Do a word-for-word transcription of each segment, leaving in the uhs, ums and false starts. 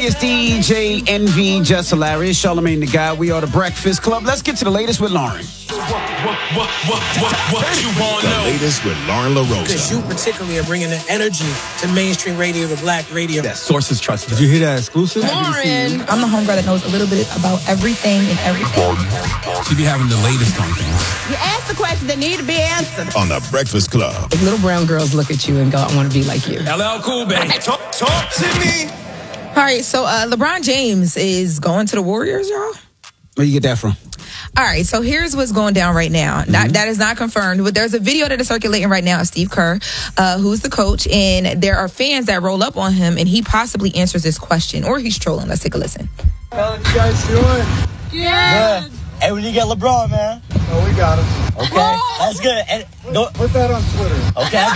It's D J Envy, Just Hilarious, Charlamagne the Guy. We are the Breakfast Club. Let's get to the latest with Lauren. What, what, what, what, what, what you want to know? The latest with Lauren LaRosa. Because you particularly are bringing the energy to mainstream radio, the black radio. That sources trust. Did you hear that exclusive? Lauren. I'm the homegirl that knows a little bit about everything and everything. She be having the latest on things. You ask the questions that need to be answered. On the Breakfast Club. If little brown girls look at you and go, I want to be like you. L L Cool, baby. Talk, talk to me. All right, so uh, LeBron James is going to the Warriors, y'all. Where you get that from? All right, so here's what's going down right now. Mm-hmm. Not, that is not confirmed, but there's a video that is circulating right now of Steve Kerr, uh, who's the coach, and there are fans that roll up on him, and he possibly answers this question, or he's trolling. Let's take a listen. How you guys doing? Yeah. Good. Hey, when you get LeBron, man. Oh, we got him. Okay, that's good. And, no, Put that on Twitter. okay,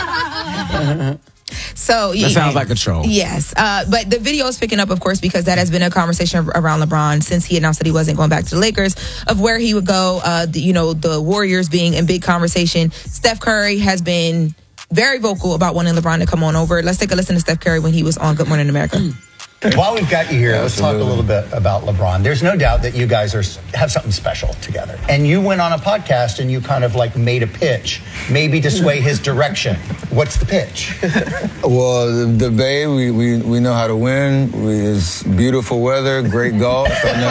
I got you. So That sounds like a troll. Yes, uh, but the video is picking up, of course, because that has been a conversation around LeBron since he announced that he wasn't going back to the Lakers, of where he would go. Uh, the, you know, the Warriors being in big conversation. Steph Curry has been very vocal about wanting LeBron to come on over. Let's take a listen to Steph Curry when he was on Good Morning America. While we've got you here, let's talk a little bit about LeBron. There's no doubt that you guys are have something special together. And you went on a podcast and you kind of like made a pitch, maybe to sway his direction. What's the pitch? Well, the, the Bay, we, we, we know how to win. We, it's beautiful weather, great golf. I know,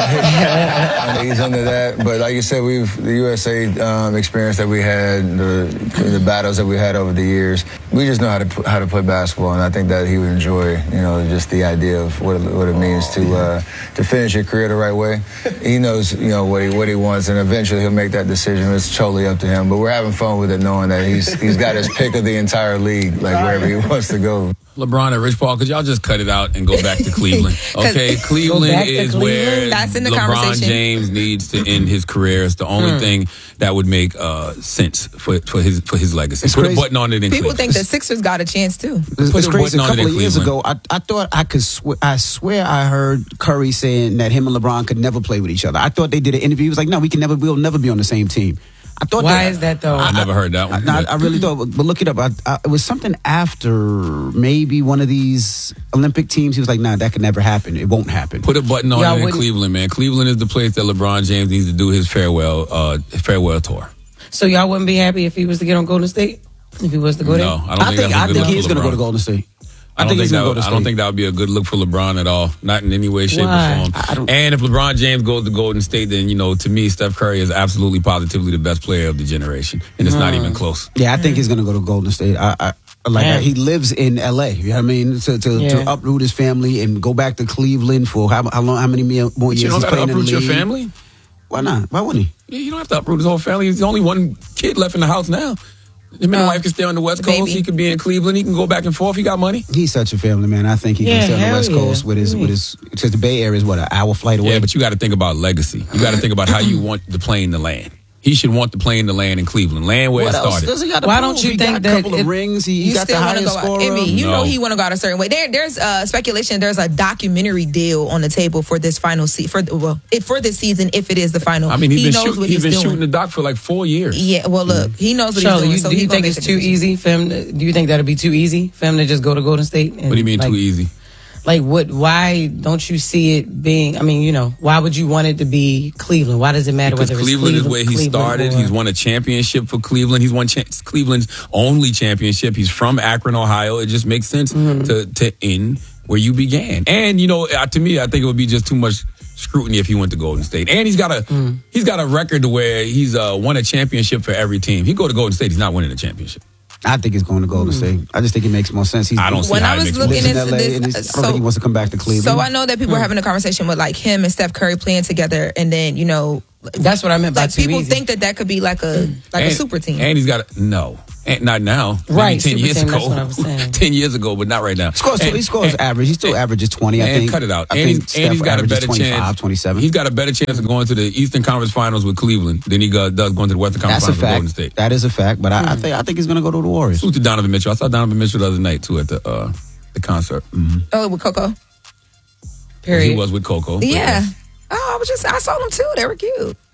I know he's under that. But like you said, we've the U S A um, experience that we had, the, the battles that we had over the years. We just know how to how to play basketball, and I think that he would enjoy, you know, just the idea of what it, what it means to uh, to finish your career the right way. He knows, you know, what he what he wants, and eventually he'll make that decision. It's totally up to him. But we're having fun with it, knowing that he's he's got his pick of the entire league, like wherever he wants to go. LeBron and Rich Paul, could y'all just cut it out and go back to Cleveland? Okay, Cleveland is Cleveland. where That's in the LeBron James needs to end his career. It's the only mm. thing that would make uh, sense for for his for his legacy. It's Put crazy. a button on it in People Cleveland. think the Sixers got a chance too. It's, Put it's a crazy. A button on couple it of in years Cleveland. ago, I, I thought I could. Sw- I swear I heard Curry saying that him and LeBron could never play with each other. I thought they did an interview. He was like, "No, we can never. We'll never be on the same team." I thought. Why that, is that though? I, I never heard that one. I, I, I really thought, but look it up. I, I, it was something after maybe one of these Olympic teams. He was like, "Nah, that could never happen. It won't happen." Put a button on Y'all it in wouldn't- Cleveland, man. Cleveland is the place that LeBron James needs to do his farewell uh, farewell tour. So y'all wouldn't be happy if he was to get on Golden State? If he was to go there? No, I don't I think, think that's a I good think look he is for going to go LeBron. to Golden State. I, don't think think he's that. going to go Would, to I State. don't think that would be a good look for LeBron at all. Not in any way, shape, Why? or form. And if LeBron James goes to Golden State, then you know, to me, Steph Curry is absolutely, positively the best player of the generation, and it's Mm. not even close. Yeah, I think he's going to go to Golden State. I, I like Yeah. he lives in L A. You know what I mean? To to, Yeah. to uproot his family and go back to Cleveland for how, how long? How many more But years you don't he's got to playing in the uproot your league? family. Why not? Why wouldn't he? Yeah, you don't have to uproot his whole family. He's the only one kid left in the house now. Him and Uh, the wife can stay on the West the Coast. baby. He could be in Cleveland. He can go back and forth. He got money. He's such a family man. I think he Yeah, can stay on the hell West yeah. Coast with his with his because the Bay Area is what, an hour flight away. Yeah, but you got to think about legacy. You got to think about how you want the plane to land. He should want the plane to land in Cleveland. Land where What it else started. does he got to Why prove? don't you he think got that a couple of it- rings? He, he You got still the want to highest go scorer. out. Emmy, you No. know he want to go out a certain way. There, there's uh, speculation. There's a documentary deal on the table for this final se- for well, it, for this season if it is the final. I mean, he's he been, knows shoot, what he's he's been doing. shooting the doc for like four years. Yeah, well, look, he knows what Charlie, he's you, doing. So do he you gonna think make it's the too decision. easy for him? To, do you think that'd be too easy for him to just go to Golden State? And, What do you mean like, too easy? Like, what? Why don't you see it being? I mean, you know, why would you want it to be Cleveland? Why does it matter Because whether it's Cleveland, Cleveland is where he Cleveland started. or- He's won a championship for Cleveland. He's won cha- Cleveland's only championship. He's from Akron, Ohio. It just makes sense Mm-hmm. to to end where you began. And you know, uh, to me, I think it would be just too much scrutiny if he went to Golden State. And he's got a Mm. he's got a record to where he's uh, won a championship for every team. He go to Golden State, he's not winning a championship. I think he's going to Golden State. I just think it makes more sense. He's I don't see When how I it was makes looking lives in into L A, this, and he's- I don't so- think he wants to come back to Cleveland. So I know that people are having a conversation with like him and Steph Curry playing together, and then you know, That's what I meant by like too people easy. think that that could be like a like and, a super team. And he's got a, no. And not now. Maybe Right, ten super years team, ago. that's what I was saying. ten years ago, but not right now. He scores, And- he scores and- average. He still averages twenty, I and think. cut it out. I and think he's, Steph and he's got a averages better twenty-five, chance. twenty-seven. He's got a better chance of going to the Eastern Conference Finals with Cleveland than he go- does going to the Western Conference That's a Finals with Golden fact. State. That is a fact. But I, I think I think he's going to go to the Warriors. Salute to Donovan Mitchell. I saw Donovan Mitchell the other night too at the uh, the concert. Mm-hmm. Oh, with Coco. Period. He was with Coco. but, Yeah. uh, Oh, I was just I saw them too. They were cute.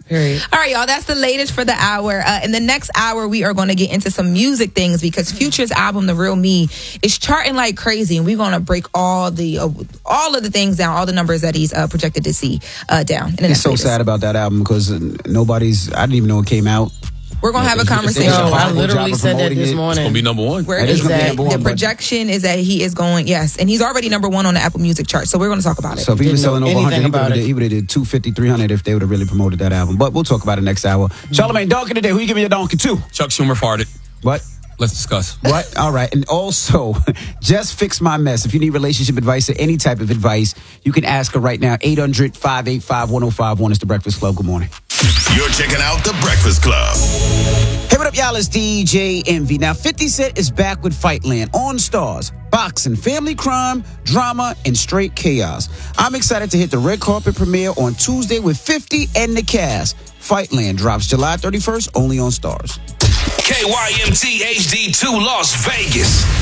Period. All right, y'all. That's the latest for the hour. Uh, in the next hour, we are going to get into some music things because Future's album, The Real Me, is charting like crazy, and we're going to break all the uh, all of the things down, all the numbers that he's uh, projected to see uh, down. In the It's next so latest. sad about that album because nobody's. I didn't even know it came out. We're going to have a It's- it's- conversation. it's a No, I horrible literally job of said that promoting this it. It's morning. gonna be number one. Where It is is gonna be that? number The one, but- projection is that he is going, yes, and he's already number one on the Apple Music chart. So we're going to talk about it. So if he was Didn't know selling over one hundred, anything he about would it. have he would have did two fifty, three hundred if they would have really promoted that album. But we'll talk about it next hour. Charlamagne, donkey today. Who you giving your donkey to? Chuck Schumer farted. What? Let's discuss. What? All right. And also, just fix my mess. If you need relationship advice or any type of advice, you can ask her right now. eight hundred, five eight five, one oh five one is The Breakfast Club. Good morning. You're checking out The Breakfast Club. Hey, what up, y'all? It's D J Envy. Now, fifty Cent is back with Fightland on Stars. Boxing, family crime, drama, and straight chaos. I'm excited to hit the red carpet premiere on Tuesday with fifty and the cast. Fightland drops July thirty-first only on Stars. K Y M T H D two Las Vegas.